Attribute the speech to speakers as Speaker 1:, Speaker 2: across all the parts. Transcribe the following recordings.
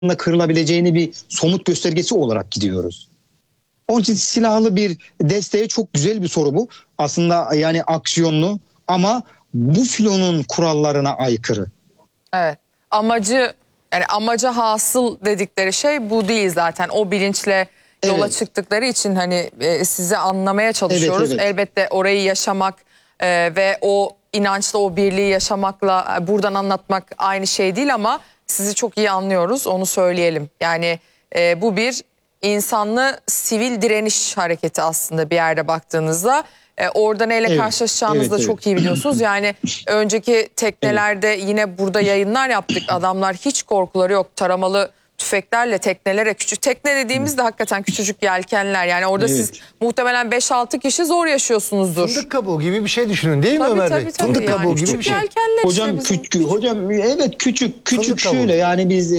Speaker 1: kırılabileceğini bir somut göstergesi olarak gidiyoruz. Onun için silahlı bir desteğe çok güzel bir soru bu. Aslında yani aksiyonlu ama bu filonun kurallarına aykırı.
Speaker 2: Evet. Amaca hasıl dedikleri şey bu değil zaten. O bilinçle yola
Speaker 1: Evet.
Speaker 2: çıktıkları için hani sizi anlamaya çalışıyoruz.
Speaker 1: Evet, evet.
Speaker 2: Elbette orayı yaşamak ve o inançla o birliği yaşamakla buradan anlatmak aynı şey değil ama sizi çok iyi anlıyoruz, onu söyleyelim. Yani bu bir insanlı sivil direniş hareketi aslında bir yerde baktığınızda. Orada neyle
Speaker 1: Evet,
Speaker 2: karşılaşacağınızı da
Speaker 1: evet.
Speaker 2: çok iyi biliyorsunuz. Yani önceki teknelerde yine burada yayınlar yaptık. Adamlar hiç korkuları yok. Taramalı tüfeklerle teknelere, küçük tekne dediğimizde hakikaten küçücük yelkenler. Yani orada
Speaker 1: Evet.
Speaker 2: siz muhtemelen 5-6 kişi zor yaşıyorsunuzdur.
Speaker 3: Fındık kabuğu gibi bir şey düşünün değil mi Ömer Bey? Fındık
Speaker 2: yani.
Speaker 3: kabuğu gibi
Speaker 2: Küçük
Speaker 3: bir şey.
Speaker 2: yelkenler
Speaker 1: Hocam
Speaker 2: işte bizim.
Speaker 1: hocam evet küçük
Speaker 3: Fındık
Speaker 1: şöyle
Speaker 3: kabuğu.
Speaker 1: yani biz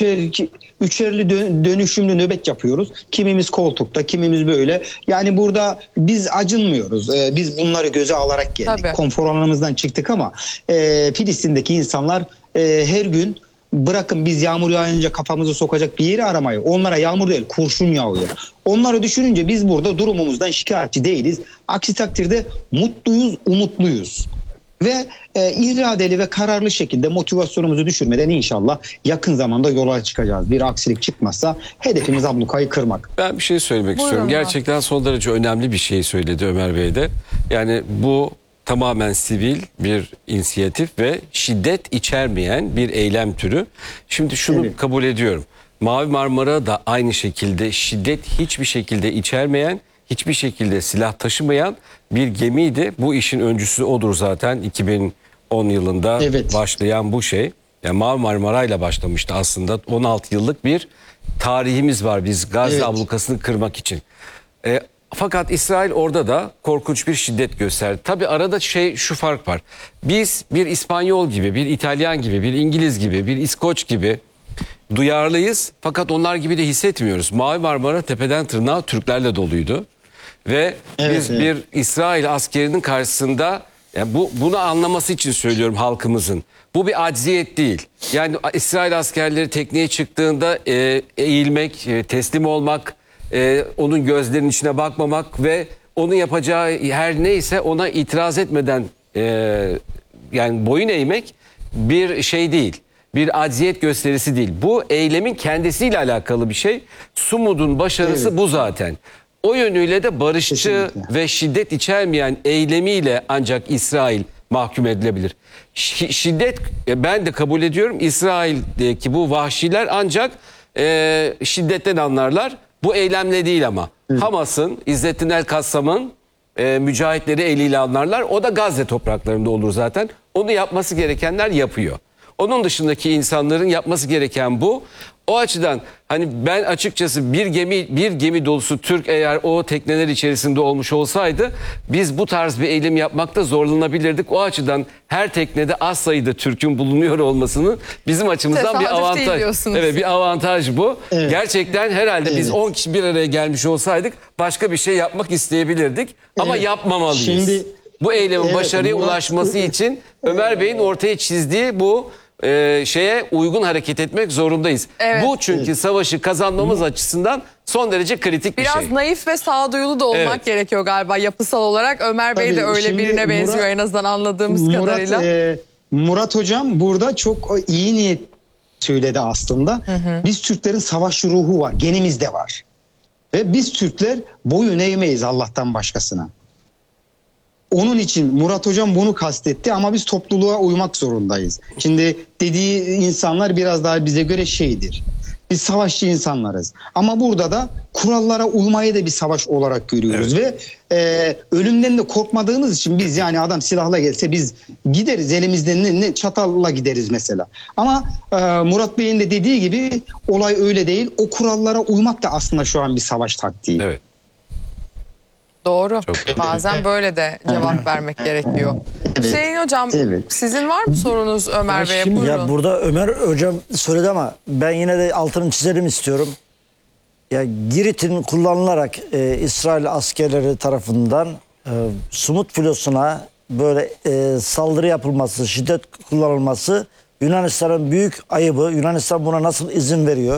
Speaker 1: üçerli dönüşümlü nöbet yapıyoruz. Kimimiz koltukta, kimimiz böyle. Yani burada biz acınmıyoruz. Biz bunları göze alarak geldik.
Speaker 2: Tabii.
Speaker 1: Konfor alanımızdan çıktık ama Filistin'deki insanlar her gün bırakın biz yağmur yağınca kafamızı sokacak bir yeri aramayı. Onlara yağmur değil kurşun yağıyor. Onları düşününce biz burada durumumuzdan şikayetçi değiliz. Aksi takdirde mutluyuz, umutluyuz. Ve iradeli ve kararlı şekilde motivasyonumuzu düşürmeden inşallah yakın zamanda yola çıkacağız. Bir aksilik çıkmazsa hedefimiz ablukayı kırmak.
Speaker 4: Ben bir şey söylemek
Speaker 2: Buyurun
Speaker 4: istiyorum.
Speaker 2: Ömer.
Speaker 4: Gerçekten son derece önemli bir şey söyledi Ömer Bey de. Yani bu tamamen sivil bir inisiyatif ve şiddet içermeyen bir eylem türü. Şimdi şunu
Speaker 1: Evet.
Speaker 4: kabul ediyorum. Mavi Marmara da aynı şekilde şiddet hiçbir şekilde içermeyen, hiçbir şekilde silah taşımayan bir gemiydi. Bu işin öncüsü odur zaten 2010 yılında
Speaker 1: Evet.
Speaker 4: başlayan bu şey. Yani Mavi Marmara ile başlamıştı aslında. 16 yıllık bir tarihimiz var biz Gazze
Speaker 1: Evet.
Speaker 4: ablukasını kırmak için. Fakat İsrail orada da korkunç bir şiddet gösterdi. Tabii arada şu fark var. Biz bir İspanyol gibi, bir İtalyan gibi, bir İngiliz gibi, bir İskoç gibi duyarlıyız. Fakat onlar gibi de hissetmiyoruz. Mavi Marmara tepeden tırnağa Türklerle doluydu. Ve
Speaker 1: Evet,
Speaker 4: biz
Speaker 1: evet.
Speaker 4: bir İsrail askerinin karşısında, yani bunu anlaması için söylüyorum halkımızın. Bu bir acziyet değil. Yani İsrail askerleri tekneye çıktığında eğilmek, teslim olmak, onun gözlerinin içine bakmamak ve onun yapacağı her neyse ona itiraz etmeden yani boyun eğmek bir şey değil. Bir acziyet gösterisi değil. Bu eylemin kendisiyle alakalı bir şey. Sumud'un başarısı
Speaker 1: Evet.
Speaker 4: bu zaten. O yönüyle de barışçı
Speaker 1: Kesinlikle.
Speaker 4: ve şiddet içermeyen eylemiyle ancak İsrail mahkum edilebilir. Şiddet ben de kabul ediyorum. İsrail'deki bu vahşiler ancak şiddetten anlarlar. Bu eylemle değil ama. Hamas'ın, İzzettin El-Kassam'ın mücahitleri eliyle anlarlar. O da Gazze topraklarında olur zaten. Onu yapması gerekenler yapıyor. Onun dışındaki insanların yapması gereken bu. O açıdan hani ben açıkçası bir gemi dolusu Türk eğer o tekneler içerisinde olmuş olsaydı biz bu tarz bir eylem yapmakta zorlanabilirdik. O açıdan her teknede az sayıda Türk'ün bulunuyor olmasının bizim açımızdan bir
Speaker 2: Tesadüf değil
Speaker 4: avantaj.
Speaker 2: diyorsunuz.
Speaker 4: Evet, bir avantaj bu.
Speaker 1: Evet.
Speaker 4: Gerçekten herhalde biz
Speaker 1: Evet.
Speaker 4: 10 kişi bir araya gelmiş olsaydık başka bir şey yapmak isteyebilirdik ama
Speaker 1: Evet.
Speaker 4: yapmamalıyız.
Speaker 1: Şimdi
Speaker 4: Bu eylemin
Speaker 1: evet,
Speaker 4: başarıya
Speaker 1: Murat-
Speaker 4: ulaşması için Ömer Bey'in ortaya çizdiği bu şeye uygun hareket etmek zorundayız.
Speaker 2: Evet.
Speaker 4: Bu çünkü savaşı kazanmamız açısından son derece kritik bir
Speaker 2: Biraz
Speaker 4: şey.
Speaker 2: naif ve sağduyulu da olmak
Speaker 4: Evet.
Speaker 2: gerekiyor galiba yapısal olarak. Ömer Bey de
Speaker 1: Tabii,
Speaker 2: öyle
Speaker 1: şimdi
Speaker 2: birine benziyor
Speaker 1: Murat-
Speaker 2: en azından anladığımız kadarıyla.
Speaker 1: Murat hocam burada çok iyi niyet söyledi aslında. Biz Türklerin savaş ruhu var, genimizde var. Ve biz Türkler boyun eğmeyiz Allah'tan başkasına. Onun için Murat hocam bunu kastetti ama biz topluluğa uymak zorundayız. Şimdi dediği insanlar biraz daha bize göre şeydir. Biz savaşçı insanlarız. Ama burada da kurallara uymayı da bir savaş olarak görüyoruz. Ve ölümden de korkmadığımız için biz yani adam silahla gelse biz gideriz elimizden ne çatalla gideriz mesela. Ama Murat Bey'in de dediği gibi olay öyle değil. O kurallara uymak da aslında şu an bir savaş taktiği.
Speaker 4: Evet.
Speaker 2: Doğru.
Speaker 4: Çok-
Speaker 2: Bazen böyle de cevap vermek gerekiyor. Hüseyin Hocam
Speaker 1: Evet.
Speaker 2: sizin var mı sorunuz Ömer Bey'e? Buyurun.
Speaker 5: Ya burada Ömer hocam söyledi ama ben yine de altını çizelim istiyorum. Ya Girit'in kullanılarak İsrail askerleri tarafından Sumut filosuna böyle saldırı yapılması, şiddet kullanılması Yunanistan'ın büyük ayıbı. Yunanistan buna nasıl izin veriyor?